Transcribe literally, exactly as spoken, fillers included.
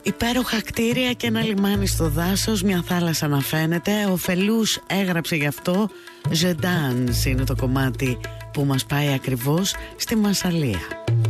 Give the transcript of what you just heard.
Υπέροχα κτίρια και ένα λιμάνι στο δάσος, μια θάλασσα να φαίνεται. Ο Φελούς έγραψε γι' αυτό. Je dance είναι το κομμάτι που μας πάει ακριβώς στη Μασσαλία.